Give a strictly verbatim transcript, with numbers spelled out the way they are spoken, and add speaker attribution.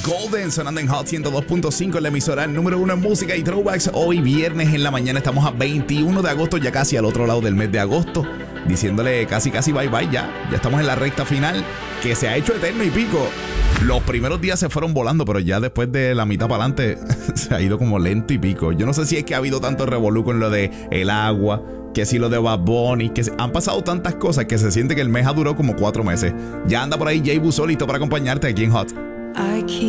Speaker 1: Golden sonando en Hot ciento dos punto cinco en la emisora número uno en música y throwbacks. Hoy viernes en la mañana estamos a veintiuno de agosto, ya casi al otro lado del mes de agosto, diciéndole casi casi bye bye ya. Ya estamos en la recta final que se ha hecho eterno y pico. Los primeros días se fueron volando, pero ya después de la mitad para adelante se ha ido como lento y pico. Yo no sé si es que ha habido tanto revolú con lo de el agua, que si lo de Bad Bunny, que han pasado tantas cosas que se siente que el mes ha durado como cuatro meses. Ya anda por ahí Jay Buzo listo para acompañarte aquí en Hot.